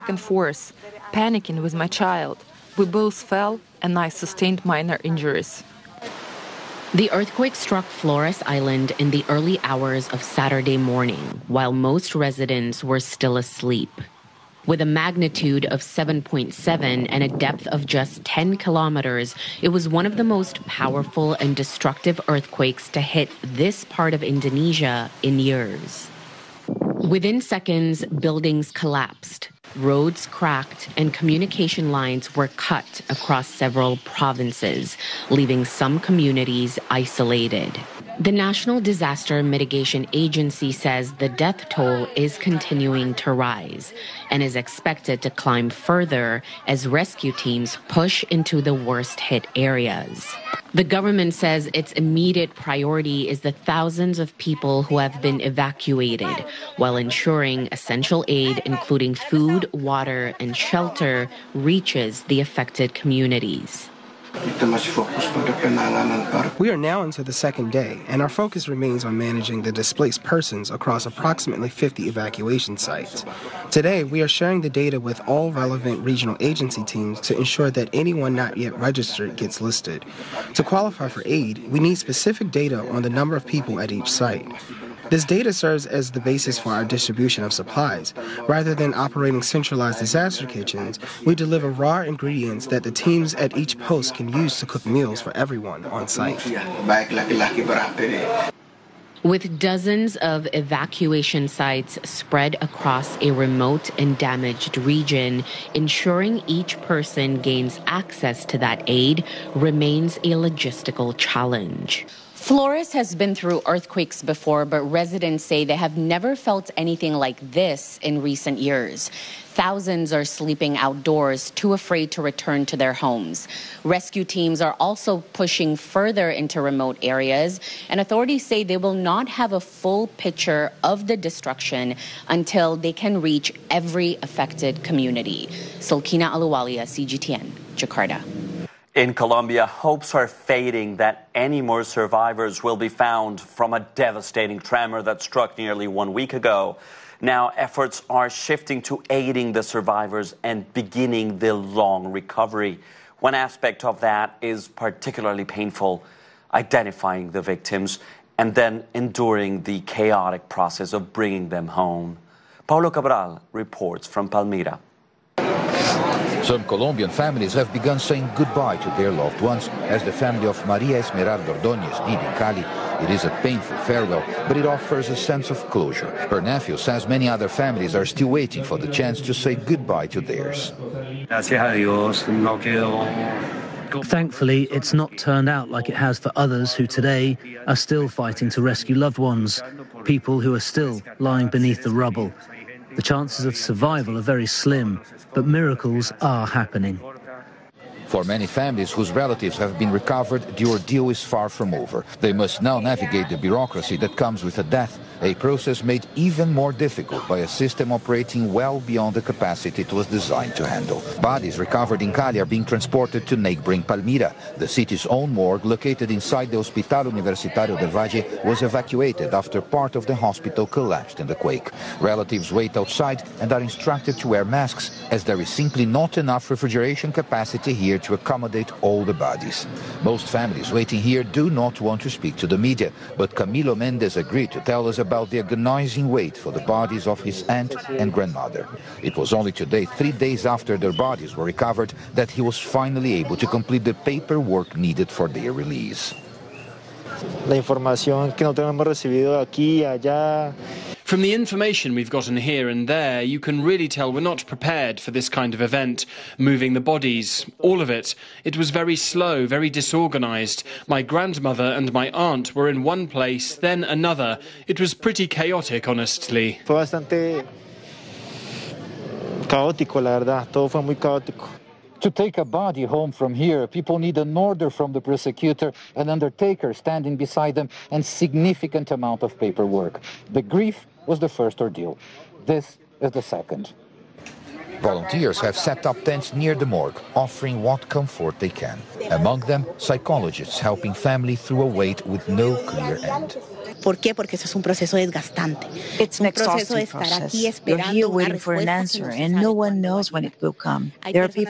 and forth, panicking with my child. We both fell, and I sustained minor injuries. The earthquake struck Flores Island in the early hours of Saturday morning, while most residents were still asleep. With a magnitude of 7.7 and a depth of just 10 kilometers, it was one of the most powerful and destructive earthquakes to hit this part of Indonesia in years. Within seconds, buildings collapsed, roads cracked, and communication lines were cut across several provinces, leaving some communities isolated. The National Disaster Mitigation Agency says the death toll is continuing to rise and is expected to climb further as rescue teams push into the worst-hit areas. The government says its immediate priority is the thousands of people who have been evacuated, while ensuring essential aid, including food, water, and shelter, reaches the affected communities. We are now into the second day, and our focus remains on managing the displaced persons across approximately 50 evacuation sites. Today, we are sharing the data with all relevant regional agency teams to ensure that anyone not yet registered gets listed. To qualify for aid, we need specific data on the number of people at each site. This data serves as the basis for our distribution of supplies. Rather than operating centralized disaster kitchens, we deliver raw ingredients that the teams at each post can use to cook meals for everyone on site. With dozens of evacuation sites spread across a remote and damaged region, ensuring each person gains access to that aid remains a logistical challenge. Flores has been through earthquakes before, but residents say they have never felt anything like this in recent years. Thousands are sleeping outdoors, too afraid to return to their homes. Rescue teams are also pushing further into remote areas, and authorities say they will not have a full picture of the destruction until they can reach every affected community. Sulkina Aluwalia, CGTN, Jakarta. In Colombia, hopes are fading that any more survivors will be found from a devastating tremor that struck nearly 1 week ago. Now, efforts are shifting to aiding the survivors and beginning the long recovery. One aspect of that is particularly painful, identifying the victims and then enduring the chaotic process of bringing them home. Paulo Cabral reports from Palmira. Some Colombian families have begun saying goodbye to their loved ones, as the family of Maria Esmeralda Ordóñez did in Cali. It is a painful farewell, but it offers a sense of closure. Her nephew says many other families are still waiting for the chance to say goodbye to theirs. Thankfully, it's not turned out like it has for others who today are still fighting to rescue loved ones, people who are still lying beneath the rubble. The chances of survival are very slim, but miracles are happening. For many families whose relatives have been recovered, the ordeal is far from over. They must now navigate the bureaucracy that comes with a death, a process made even more difficult by a system operating well beyond the capacity it was designed to handle. Bodies recovered in Cali are being transported to neighboring Palmira. The city's own morgue, located inside the Hospital Universitario del Valle, was evacuated after part of the hospital collapsed in the quake. Relatives wait outside and are instructed to wear masks, as there is simply not enough refrigeration capacity here to accommodate all the bodies. Most families waiting here do not want to speak to the media, but Camilo Mendez agreed to tell us about the agonizing wait for the bodies of his aunt and grandmother. It was only today, 3 days after their bodies were recovered, that he was finally able to complete the paperwork needed for their release. La información que nosotros hemos recibido aquí, allá. From the information we've gotten here and there, you can really tell we're not prepared for this kind of event. Moving the bodies, all of it. It was very slow, very disorganized. My grandmother and my aunt were in one place, then another. It was pretty chaotic, honestly. Fue bastante caótico, la verdad. Todo fue muy caótico. To take a body home from here, people need an order from the prosecutor, an undertaker standing beside them, and significant amount of paperwork. The grief was the first ordeal. This is the second. Volunteers have set up tents near the morgue, offering what comfort they can. Among them, psychologists helping family through a wait with no clear end. ¿Por qué? Porque eso es un proceso desgastante. It's an exhausting process. You're here waiting for an answer, and no one knows when it will come. There are people